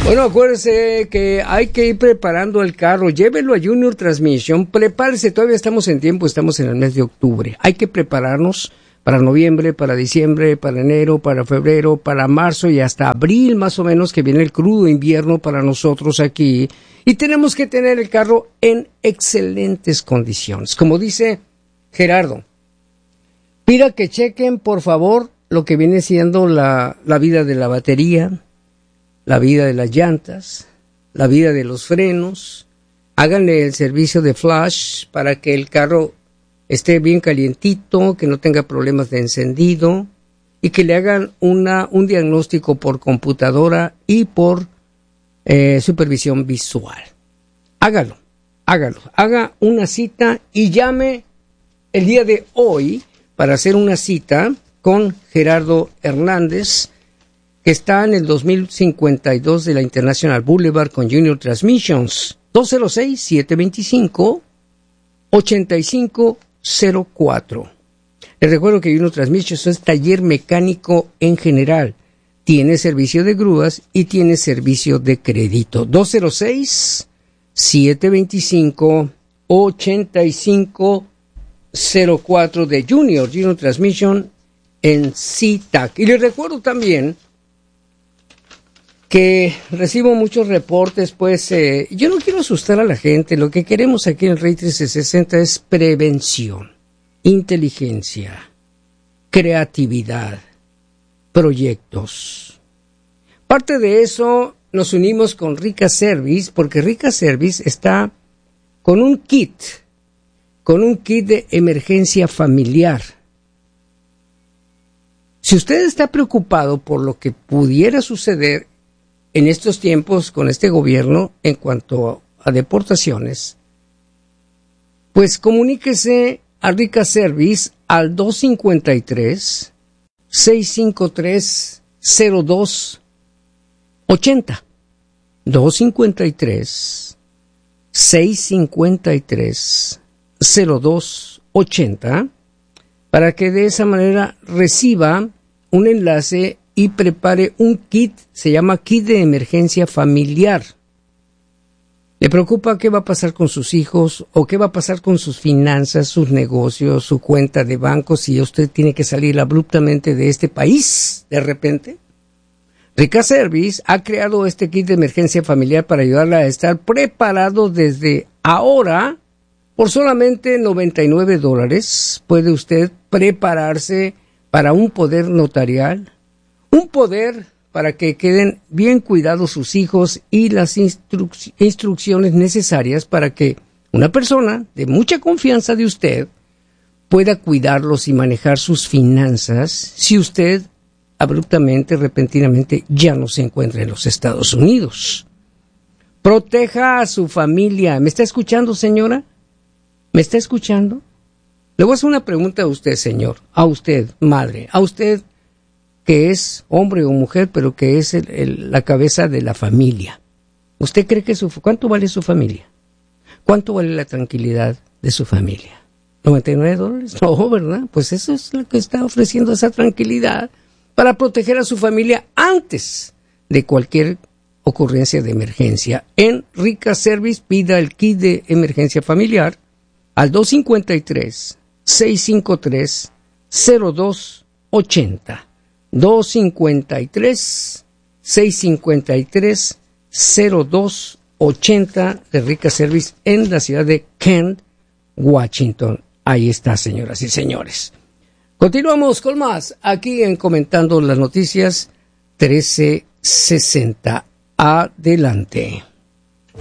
Bueno, acuérdese que hay que ir preparando el carro, llévelo a Junior Transmission, prepárese, todavía estamos en tiempo, estamos en el mes de octubre, hay que prepararnos para noviembre, para diciembre, para enero, para febrero, para marzo y hasta abril más o menos, que viene el crudo invierno para nosotros aquí, y tenemos que tener el carro en excelentes condiciones. Como dice Gerardo, pida que chequen por favor lo que viene siendo la vida de la batería, la vida de las llantas, la vida de los frenos. Háganle el servicio de flash para que el carro esté bien calientito, que no tenga problemas de encendido y que le hagan un diagnóstico por computadora y por supervisión visual. Hágalo, haga una cita y llame el día de hoy para hacer una cita con Gerardo Hernández, que está en el 2052 de la International Boulevard con Junior Transmissions, 206-725-8504. Les recuerdo que Junior Transmissions es taller mecánico en general. Tiene servicio de grúas y tiene servicio de crédito. 206-725-8504 de Junior Transmission en SeaTac. Y les recuerdo también que recibo muchos reportes, pues yo no quiero asustar a la gente, lo que queremos aquí en el Rey 1360 es prevención, inteligencia, creatividad, proyectos. Parte de eso nos unimos con Rica Service, porque Rica Service está con un kit de emergencia familiar. Si usted está preocupado por lo que pudiera suceder en estos tiempos con este gobierno en cuanto a deportaciones, pues comuníquese a Rica Service al 253-653-0280. 253-653-0280 para que de esa manera reciba un enlace y prepare un kit, se llama kit de emergencia familiar. ¿Le preocupa qué va a pasar con sus hijos o qué va a pasar con sus finanzas, sus negocios, su cuenta de banco si usted tiene que salir abruptamente de este país de repente? Rica Service ha creado este kit de emergencia familiar para ayudarla a estar preparado desde ahora. Por solamente $99 puede usted prepararse para un poder notarial, un poder para que queden bien cuidados sus hijos y las instrucciones necesarias para que una persona de mucha confianza de usted pueda cuidarlos y manejar sus finanzas si usted abruptamente, repentinamente ya no se encuentra en los Estados Unidos. Proteja a su familia. ¿Me está escuchando, señora? ¿Me está escuchando? Le voy a hacer una pregunta a usted, señor, a usted, madre, a usted que es hombre o mujer, pero que es la cabeza de la familia. ¿Usted cree que cuánto vale su familia? ¿Cuánto vale la tranquilidad de su familia? $99? No, ¿verdad? Pues eso es lo que está ofreciendo, esa tranquilidad para proteger a su familia antes de cualquier ocurrencia de emergencia. En Rica Service pida el kit de emergencia familiar al 253-653-0280. 253-653-0280 de Rica Service en la ciudad de Kent, Washington. Ahí está, señoras y señores. Continuamos con más aquí en Comentando las Noticias 1360. Adelante.